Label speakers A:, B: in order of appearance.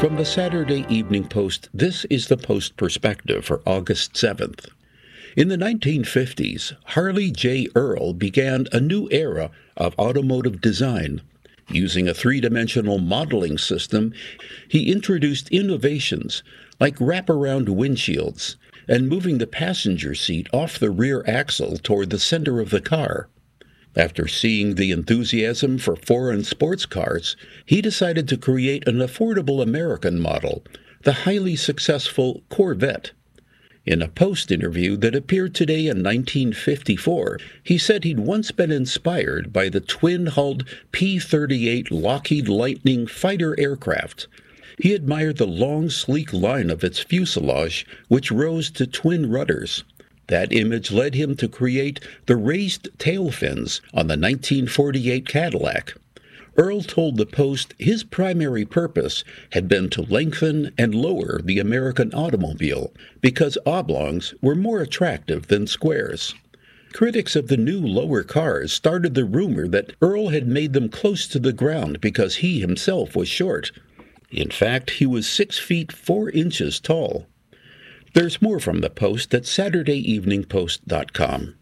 A: From the Saturday Evening Post, this is the Post Perspective for August 7th. In the 1950s, Harley J. Earl began a new era of automotive design. Using a three-dimensional modeling system, he introduced innovations like wraparound windshields and moving the passenger seat off the rear axle toward the center of the car. After seeing the enthusiasm for foreign sports cars, he decided to create an affordable American model, the highly successful Corvette. In a Post interview that appeared today in 1954, he said he'd once been inspired by the twin-hulled P-38 Lockheed Lightning fighter aircraft. He admired the long, sleek line of its fuselage, which rose to twin rudders. That image led him to create the raised tail fins on the 1948 Cadillac. Earl told the Post his primary purpose had been to lengthen and lower the American automobile because oblongs were more attractive than squares. Critics of the new lower cars started the rumor that Earl had made them close to the ground because he himself was short. In fact, he was 6 feet 4 inches tall. There's more from the Post at SaturdayEveningPost.com.